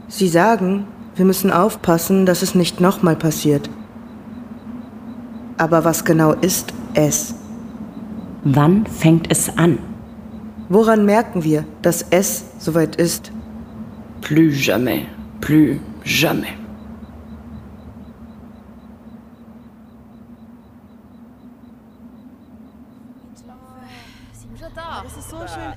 Sie sagen, wir müssen aufpassen, dass es nicht nochmal passiert. Aber was genau ist es? Wann fängt es an? Woran merken wir, dass es soweit ist? Plus jamais, plus jamais. Das ist so schön.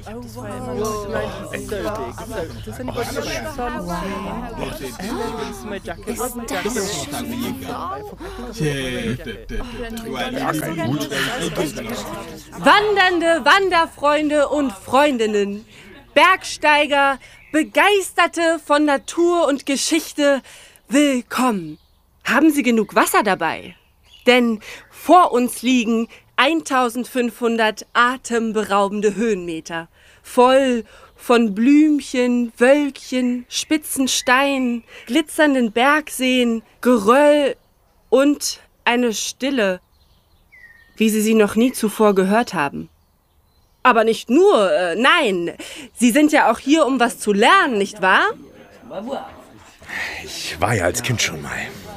Wandernde Wanderfreunde und Freundinnen, Bergsteiger, Begeisterte von Natur und Geschichte, willkommen. Haben Sie genug Wasser dabei? Denn vor uns liegen 1500 atemberaubende Höhenmeter, voll von Blümchen, Wölkchen, spitzen Steinen, glitzernden Bergseen, Geröll und eine Stille, wie Sie sie noch nie zuvor gehört haben. Aber nicht nur, nein, Sie sind ja auch hier, um was zu lernen, nicht wahr? Ich war ja als Kind schon mal.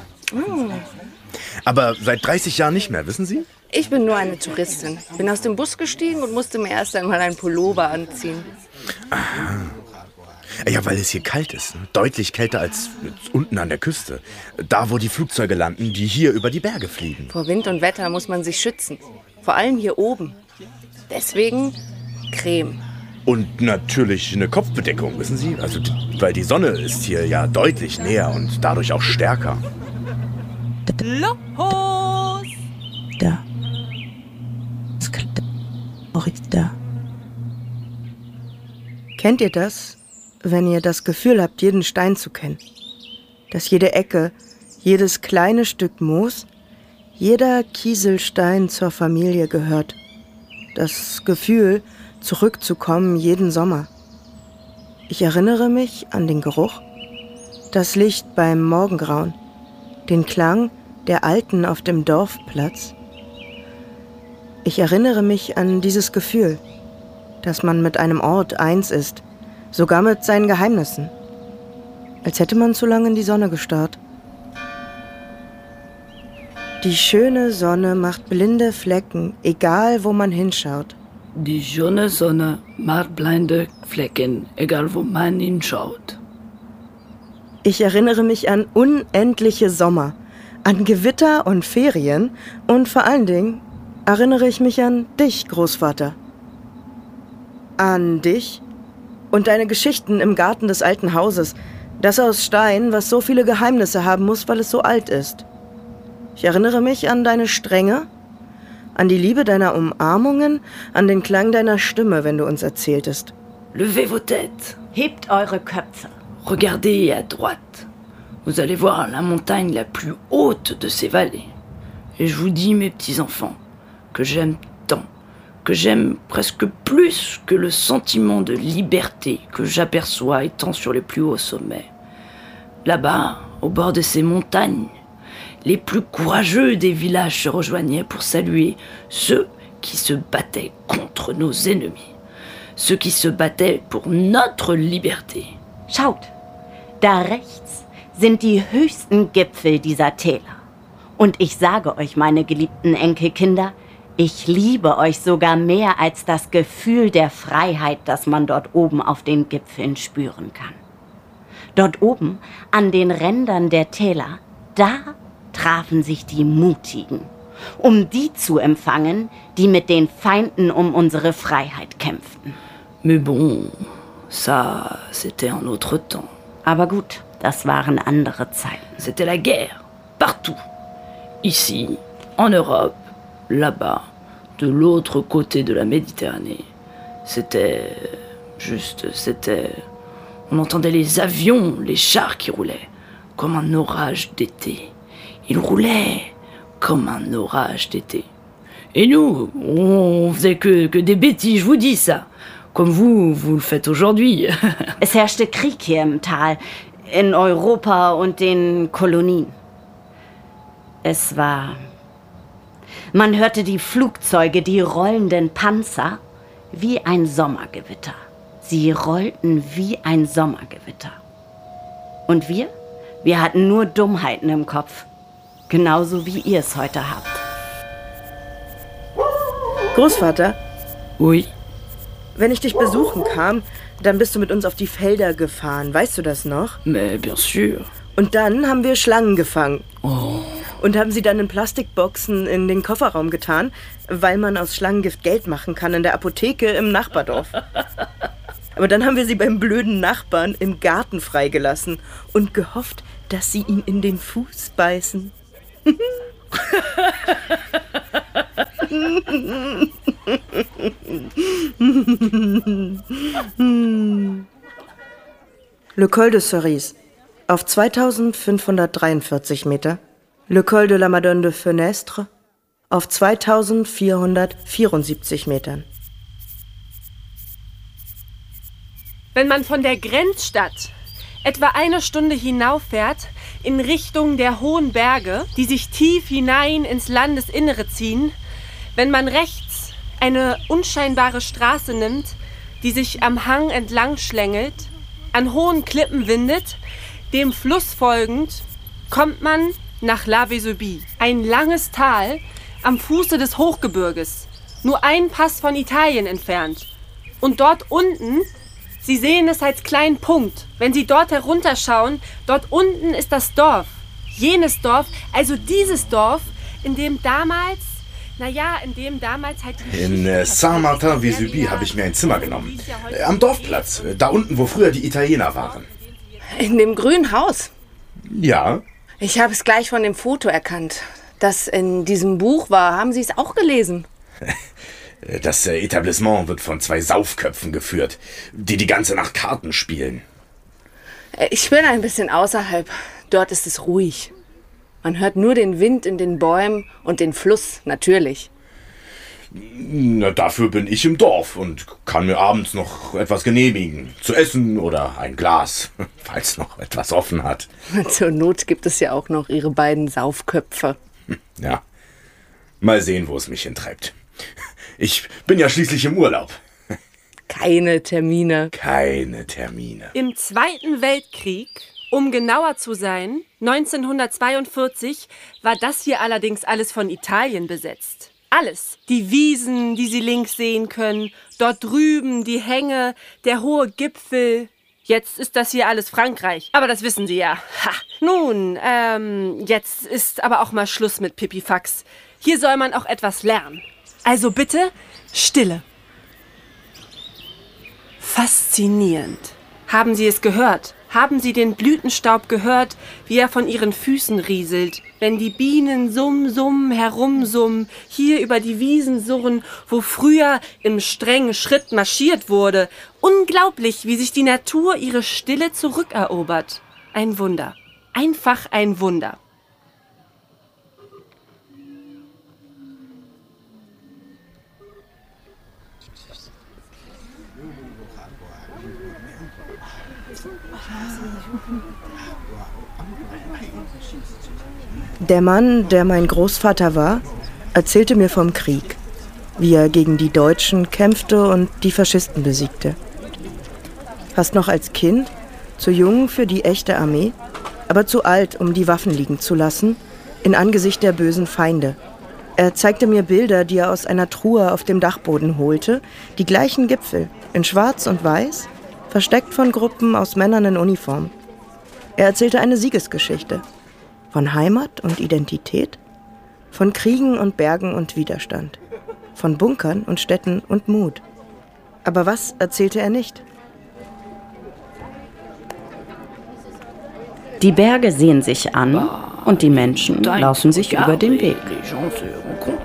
Aber seit 30 Jahren nicht mehr, wissen Sie? Ich bin nur eine Touristin. Bin aus dem Bus gestiegen und musste mir erst einmal einen Pullover anziehen. Aha. Ja, weil es hier kalt ist. Ne? Deutlich kälter als unten an der Küste. Da, wo die Flugzeuge landen, die hier über die Berge fliegen. Vor Wind und Wetter muss man sich schützen. Vor allem hier oben. Deswegen Creme. Und natürlich eine Kopfbedeckung, wissen Sie? Also, weil die Sonne ist hier ja deutlich näher und dadurch auch stärker. Los! Da. Da. Kennt ihr das, wenn ihr das Gefühl habt, jeden Stein zu kennen? Dass jede Ecke, jedes kleine Stück Moos, jeder Kieselstein zur Familie gehört. Das Gefühl, zurückzukommen jeden Sommer. Ich erinnere mich an den Geruch, das Licht beim Morgengrauen, den Klang der Alten auf dem Dorfplatz. Ich erinnere mich an dieses Gefühl, dass man mit einem Ort eins ist, sogar mit seinen Geheimnissen. Als hätte man zu lange in die Sonne gestarrt. Die schöne Sonne macht blinde Flecken, egal wo man hinschaut. Die schöne Sonne macht blinde Flecken, egal wo man hinschaut. Ich erinnere mich an unendliche Sommer, an Gewitter und Ferien und vor allen Dingen erinnere ich mich an dich, Großvater. An dich und deine Geschichten im Garten des alten Hauses, das aus Stein, was so viele Geheimnisse haben muss, weil es so alt ist. Ich erinnere mich an deine Strenge, an die Liebe deiner Umarmungen, an den Klang deiner Stimme, wenn du uns erzähltest. Levez vos têtes. Hebt eure Köpfe. Regardez à droite. Vous allez voir la montagne la plus haute de ces vallées. Et je vous dis, mes petits-enfants, que j'aime tant, que j'aime presque plus que le sentiment de liberté que j'aperçois étant sur les plus hauts sommets. Là-bas, au bord de ces montagnes, les plus courageux des villages se rejoignaient pour saluer ceux qui se battaient contre nos ennemis, ceux qui se battaient pour notre liberté. Schaut, da rechts sind die höchsten Gipfel dieser Täler. Und ich sage euch, meine geliebten Enkelkinder, ich liebe euch sogar mehr als das Gefühl der Freiheit, das man dort oben auf den Gipfeln spüren kann. Dort oben, an den Rändern der Täler, da trafen sich die Mutigen, um die zu empfangen, die mit den Feinden um unsere Freiheit kämpften. Mais bon, ça, c'était un autre temps. Aber gut, das waren andere Zeiten. C'était la guerre, partout. Ici, en Europe, là-bas, de l'autre côté de la Méditerranée. C'était... On entendait les avions, les chars qui roulaient, comme un orage d'été. Ils roulaient comme un orage d'été. Et nous, on faisait que des bêtises, je vous dis ça. Comme vous le faites aujourd'hui. Es herrschte Krieg hier im Tal, in Europa und den Kolonien. Es war... Man hörte die Flugzeuge, die rollenden Panzer, wie ein Sommergewitter. Sie rollten wie ein Sommergewitter. Und wir? Wir hatten nur Dummheiten im Kopf. Genauso wie ihr es heute habt. Großvater, Oui. wenn ich dich besuchen kam, dann bist du mit uns auf die Felder gefahren. Weißt du das noch? Mais bien sûr. Und dann haben wir Schlangen gefangen. Oh. Und haben sie dann in Plastikboxen in den Kofferraum getan, weil man aus Schlangengift Geld machen kann in der Apotheke im Nachbardorf. Aber dann haben wir sie beim blöden Nachbarn im Garten freigelassen und gehofft, dass sie ihn in den Fuß beißen. Le Col de Cerise auf 2543 Meter. Le Col de la Madone de Fenestre auf 2474 Metern. Wenn man von der Grenzstadt etwa eine Stunde hinauffährt in Richtung der hohen Berge, die sich tief hinein ins Landesinnere ziehen, wenn man rechts eine unscheinbare Straße nimmt, die sich am Hang entlang schlängelt, an hohen Klippen windet, dem Fluss folgend, kommt man nach La Vésubie, ein langes Tal am Fuße des Hochgebirges, nur ein Pass von Italien entfernt. Und dort unten, Sie sehen es als kleinen Punkt. Wenn Sie dort herunterschauen, dort unten ist das Dorf. Jenes Dorf, also dieses Dorf, in dem damals halt... In Saint-Martin-Vésubie habe ich mir ein Zimmer genommen. Am Dorfplatz, da unten, wo früher die Italiener waren. In dem grünen Haus. Ja. Ich habe es gleich von dem Foto erkannt. Das in diesem Buch war. Haben Sie es auch gelesen? Das Etablissement wird von 2 Saufköpfen geführt, die ganze Nacht Karten spielen. Ich bin ein bisschen außerhalb. Dort ist es ruhig. Man hört nur den Wind in den Bäumen und den Fluss, natürlich. Na, dafür bin ich im Dorf und kann mir abends noch etwas genehmigen. Zu essen oder ein Glas, falls noch etwas offen hat. Zur Not gibt es ja auch noch Ihre beiden Saufköpfe. Ja, mal sehen, wo es mich hintreibt. Ich bin ja schließlich im Urlaub. Keine Termine. Keine Termine. Im Zweiten Weltkrieg, um genauer zu sein, 1942, war das hier allerdings alles von Italien besetzt. Alles. Die Wiesen, die Sie links sehen können, dort drüben die Hänge, der hohe Gipfel. Jetzt ist das hier alles Frankreich. Aber das wissen Sie ja. Ha. Nun, jetzt ist aber auch mal Schluss mit Pipifax. Hier soll man auch etwas lernen. Also bitte, Stille. Faszinierend. Haben Sie es gehört? Haben Sie den Blütenstaub gehört, wie er von Ihren Füßen rieselt? Wenn die Bienen summ, herumsummen, hier über die Wiesen surren, wo früher im strengen Schritt marschiert wurde. Unglaublich, wie sich die Natur ihre Stille zurückerobert. Ein Wunder. Einfach ein Wunder. Der Mann, der mein Großvater war, erzählte mir vom Krieg, wie er gegen die Deutschen kämpfte und die Faschisten besiegte. Fast noch als Kind, zu jung für die echte Armee, aber zu alt, um die Waffen liegen zu lassen, in Angesicht der bösen Feinde. Er zeigte mir Bilder, die er aus einer Truhe auf dem Dachboden holte, die gleichen Gipfel, in Schwarz und Weiß, versteckt von Gruppen aus Männern in Uniform. Er erzählte eine Siegesgeschichte. Von Heimat und Identität, von Kriegen und Bergen und Widerstand, von Bunkern und Städten und Mut. Aber was erzählte er nicht? Die Berge sehen sich an und die Menschen laufen sich über den Weg. Les gens se rencontrent.